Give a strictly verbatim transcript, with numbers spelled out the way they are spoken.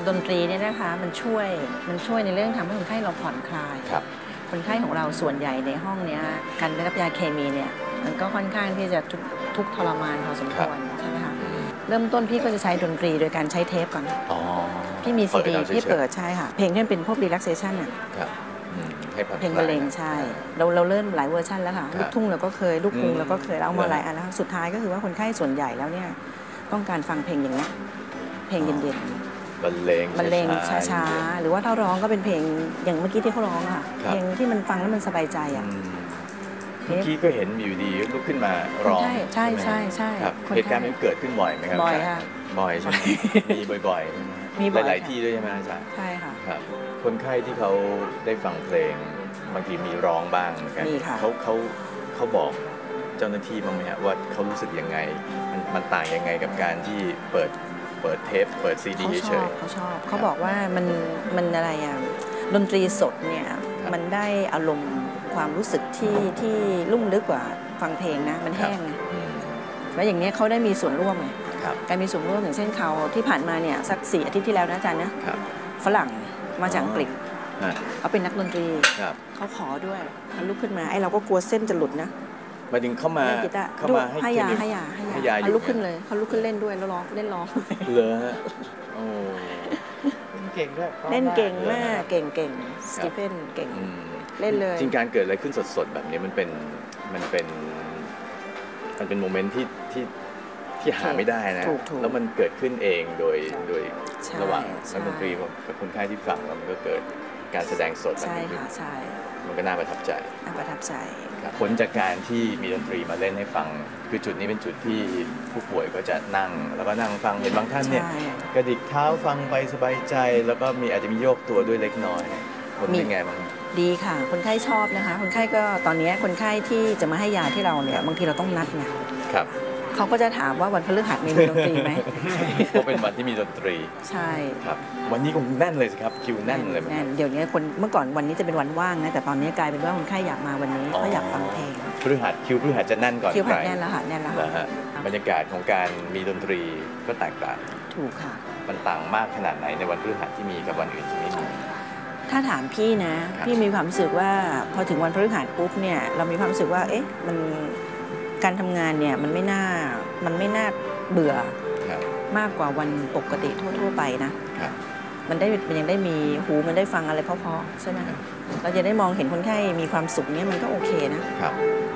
ดนตรีเนี่ยนะคะมันช่วยมันช่วยในเรื่องทำให้คนไข้เราผ่อนคลายคนไข้ของเราส่วนใหญ่ในห้องนี้การได้รับยาเคมีเนี่ยมันก็ค่อนข้างที่จะทุกทรมานพอสมควรใช่ไหมคะเริ่มต้นพี่ก็จะใช้ดนตรีโดยการใช้เทปก่อนพี่มีซีดีพี่เปิดใช่ค่ะเพลงที่เป็นพวก relaxation น่ะเพลงบรรเลงใช่เราเราเริ่มหลายเวอร์ชันแล้วค่ะลูกทุ่งเราก็เคยลูกกรุงเราก็เคยเอามาหลายอันแล้วสุดท้ายก็คือว่าคนไข้ส่วนใหญ่แล้วเนี่ยต้องการฟังเพลงอย่างนี้เพลงเย็นๆบรรเลงบรรเลงช้าๆหรือว่าถ้าร้องก็เป็นเพลงอย่างเมื่อกี้ที่เขาร้องค่ะเพลงที่มันฟังแล้วมันสบายใจอ่ะเมื่อกี้ก็เห็นอยู่ดีลุกขึ้นมาร้องใช่ใช่ใช่ใช่เหตุการณ์นี้เกิดขึ้นบ่อยไหมครับบ่อยค่ะบ่อยใช่ไหมมีบ่อยๆมีหลายๆที่ด้วยใช่ไหมอาจารย์ใช่ค่ะครับคนไข้ที่เขาได้ฟังเพลงบางทีมีร้องบ้างกันเขาเขาเขาบอกเจ้าหน้าที่บ้างไหมฮะว่าเขารู้สึกยังไงมันมันต่างยังไงกับการที่เปิดเปิดเทปเปิดซีดีเฉยเขาชอบเขาบอกว่ามันมันอะไรอ่ะดนตรีสดเนี่ยมันได้อารมณ์ความรู้สึกที่ที่ลุ่มลึกกว่าฟังเพลงนะมันแห้งไงแล้วอย่างนี้เขาได้มีส่วนร่วมไงการมีส่วนร่วมอย่างเช่นเขาที่ผ่านมาเนี่ยสักสี่อาทิตย์ที่แล้วนะอาจารย์นะฝรั่งมาจากอังกฤษเขาเป็นนักดนตรีเขาขอด้วยเขาลุกขึ้นมาไอ้เราก็กลัวเส้นจะหลุดนะมาดึงเข้ามาเข้ามาให้ยาให้ยาให้ยาเขาลุกขึ้นเลยเขาลุกขึ้นเล่นด้วยแล้วร้องเล่นร้องเลยโอ้เก่งด้วยเล่นเก่งมากเก่งเก่งสตีเฟนเก่งเล่นเลยจริงการเกิดอะไรขึ้นสดๆแบบนี้มันเป็นมันเป็นมันเป็นโมเมนต์ที่ที่ที่หาไม่ได้นะแล้วมันเกิดขึ้นเองโดยโดยระหว่างนักดนตรีกับคนไข้ที่ฟังแล้วมันก็เกิดการแสดงสดใช่ค่ะใช่มันก็น่าประทับใจน่าประทับใจผลจากการที่มีดนตรีมาเล่นให้ฟังคือจุดนี้เป็นจุดที่ผู้ป่วยก็จะนั่งแล้วก็นั่งฟังเห็นบางท่านเนี่ยกระดิกเท้าฟังไปสบายใจแล้วก็มีอาจจะมีโยกตัวด้วยเล็กน้อยผลเป็นไงบ้างดีค่ะคนไข้ชอบนะคะคนไข้ก็ตอนนี้คนไข้ที่จะมาให้ยาที่เราเนี่ยบางทีเราต้องนัดไงครับเขาก็จะถามว่าวันพฤหัสมีดนตรีไหมเพราะเป็นวันที่มีดนตรีใช่ครับวันนี้คงแน่นเลยสิครับคิวแน่นเลยแน่นเดี๋ยวนี้คนเมื่อก่อนวันนี้จะเป็นวันว่างนะแต่ตอนนี้กลายเป็นว่าคนไข้อยากมาวันนี้เขาอยากฟังเพลงพฤหัสคิวพฤหัสจะแน่นก่อนคิวพฤหัสแน่นแล้วค่ะแน่นแล้วค่ะบรรยากาศของการมีดนตรีก็แตกต่างถูกค่ะมันต่างมากขนาดไหนในวันพฤหัสที่มีกับวันอื่นที่ไม่มีถ้าถามพี่นะพี่มีความรู้สึกว่าพอถึงวันพฤหัสปุ๊บเนี่ยเรามีความรู้สึกว่าเอ๊ะมันการทำงานเนี่ยมันไม่น่ามันไม่น่าเบื่อมากกว่าวันปกติทั่วๆไปนะมันได้มันยังได้มีหูมันได้ฟังอะไรเพราะๆใช่ไหมเราจะได้มองเห็นคนไข้มีความสุขเนี่ยมันก็โอเคนะครับ